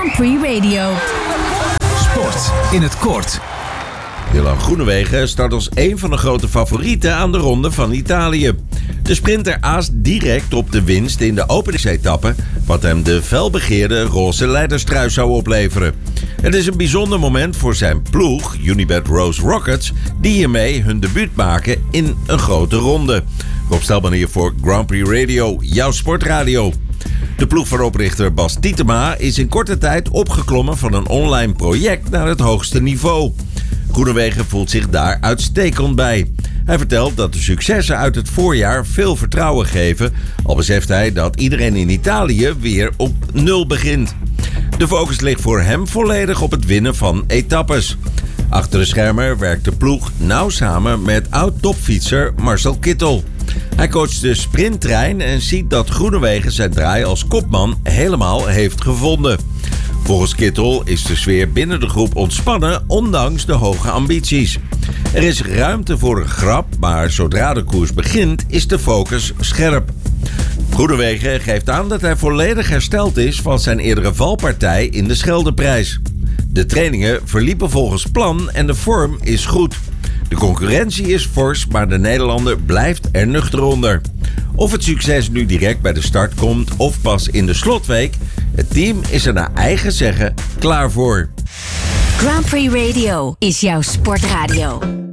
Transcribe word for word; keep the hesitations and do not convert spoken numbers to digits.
Grand Prix Radio. Sport in het kort. Dylan Groenewegen start als een van de grote favorieten aan de Ronde van Italië. De sprinter aast direct op de winst in de openingsetappe, wat hem de felbegeerde roze leiderstrui zou opleveren. Het is een bijzonder moment voor zijn ploeg, Unibet Rose Rockets, die hiermee hun debuut maken in een grote ronde. Rob Stelman hier voor Grand Prix Radio, jouw sportradio. De ploeg van oprichter Bas Tietema is in korte tijd opgeklommen van een online project naar het hoogste niveau. Groenewegen voelt zich daar uitstekend bij. Hij vertelt dat de successen uit het voorjaar veel vertrouwen geven, al beseft hij dat iedereen in Italië weer op nul begint. De focus ligt voor hem volledig op het winnen van etappes. Achter de schermen werkt de ploeg nauw samen met oud-topfietser Marcel Kittel. Hij coacht de sprinttrein en ziet dat Groenewegen zijn draai als kopman helemaal heeft gevonden. Volgens Kittel is de sfeer binnen de groep ontspannen, ondanks de hoge ambities. Er is ruimte voor een grap, maar zodra de koers begint, is de focus scherp. Groenewegen geeft aan dat hij volledig hersteld is van zijn eerdere valpartij in de Scheldeprijs. De trainingen verliepen volgens plan en de vorm is goed. De concurrentie is fors, maar de Nederlander blijft er nuchter onder. Of het succes nu direct bij de start komt of pas in de slotweek, het team is er naar eigen zeggen klaar voor. Grand Prix Radio is jouw sportradio.